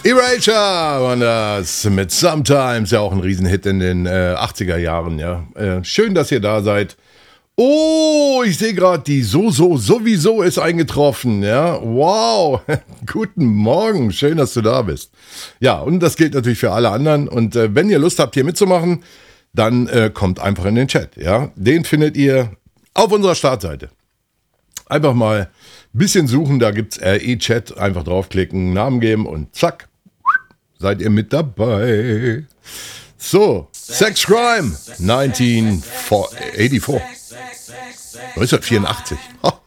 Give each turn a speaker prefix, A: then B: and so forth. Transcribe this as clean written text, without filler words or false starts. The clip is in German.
A: Erasure war das mit Sometimes, ja auch ein Riesenhit in den 80er Jahren, ja. Schön, dass ihr da seid. Oh, ich sehe gerade, die sowieso ist eingetroffen, ja. Wow, guten Morgen, schön, dass du da bist. Ja, und das gilt natürlich für alle anderen. Und wenn ihr Lust habt, hier mitzumachen, dann kommt einfach in den Chat, ja. Den findet ihr auf unserer Startseite. Einfach mal ein bisschen suchen, da gibt es RE-Chat, einfach draufklicken, Namen geben und zack, seid ihr mit dabei. So, Sex Crime, 1984. 1984.